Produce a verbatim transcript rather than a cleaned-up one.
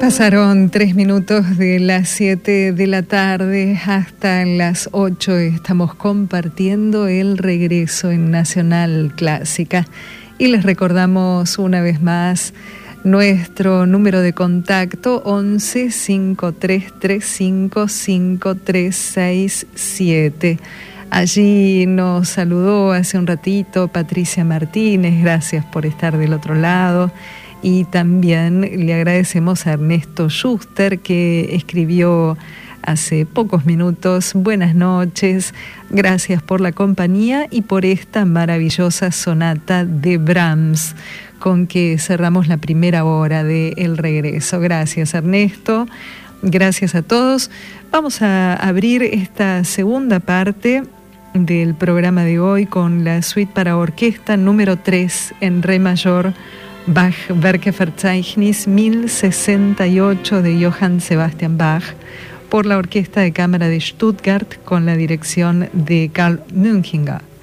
Pasaron tres minutos de las siete de la tarde hasta las ocho. Estamos compartiendo el regreso en Nacional Clásica. Y les recordamos una vez más nuestro número de contacto once, cinco tres tres cinco, cinco tres seis siete. Allí nos saludó hace un ratito Patricia Martínez, gracias por estar del otro lado. Y también le agradecemos a Ernesto Schuster, que escribió hace pocos minutos: buenas noches, gracias por la compañía y por esta maravillosa sonata de Brahms, con que cerramos la primera hora de El Regreso. Gracias, Ernesto, gracias a todos. Vamos a abrir esta segunda parte del programa de hoy con la suite para orquesta número tres en re mayor, Bach Werkverzeichnis mil sesenta y ocho de Johann Sebastian Bach, por la Orquesta de Cámara de Stuttgart con la dirección de Karl Münchinger.